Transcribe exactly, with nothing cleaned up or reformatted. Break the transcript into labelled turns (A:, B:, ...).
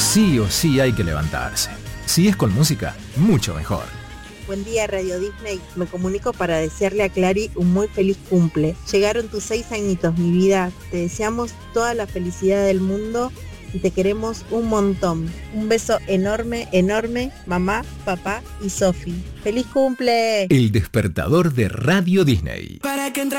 A: sí o sí hay que levantarse. Si es con música, mucho mejor.
B: Buen día, Radio Disney. Me comunico para desearle a Clary un muy feliz cumple. Llegaron tus seis añitos, mi vida. Te deseamos toda la felicidad del mundo y te queremos un montón. Un beso enorme, enorme, mamá, papá y Sofi. ¡Feliz cumple!
A: El despertador de Radio Disney.
C: Para que entre